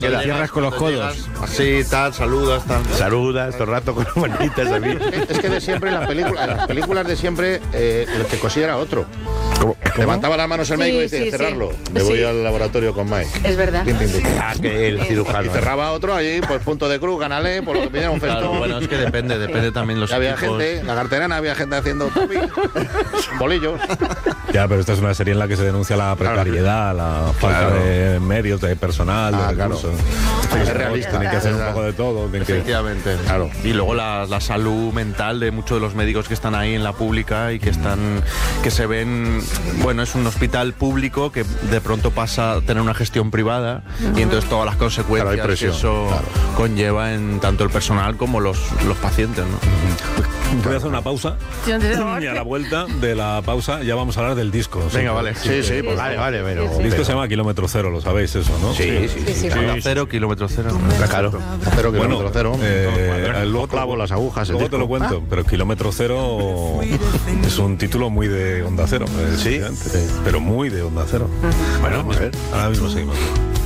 Te cierras con los codos. Así, tal, saludas, tal. Saludas todo el rato con las manitas a mí. Es que de siempre en las películas de siempre el que cosía era otro. Levantaba las manos el médico y decía, cerrarlo. Me voy al laboratorio con Mike. Es verdad. Ah, que el cirujano. Y cerraba otro allí, pues punto de cruz, canalé, por lo que pidiera un festón. Claro, bueno, es que depende también los Había equipos. gente, en la carterana había gente haciendo bolillos. Ya, pero esta es una serie en la que se denuncia la precariedad, la falta de medios, de personal, de recursos. Es realista. Tienen que hacer un poco de todo. Efectivamente. Claro. Y luego la salud mental de muchos de los médicos que están ahí en la pública y que se ven, bueno, es un hospital público que de pronto pasa a tener una gestión privada y entonces todas las consecuencias Claro, hay presión, que eso conlleva en tanto el personal como los pacientes, ¿no? Voy a hacer una pausa y a la vuelta de la pausa ya vamos a hablar del disco. Venga, vale. Sí, pues Vale, pero... El disco se llama Kilómetro Cero, lo sabéis eso, ¿no? Sí. Hora cero, kilómetro cero. Claro. Cero Bueno, kilómetro cero. luego clavo las agujas. Luego te lo cuento, pero Kilómetro Cero es un título muy de Onda Cero. Sí. Pero muy de Onda Cero. Bueno, a ver. Ahora mismo seguimos.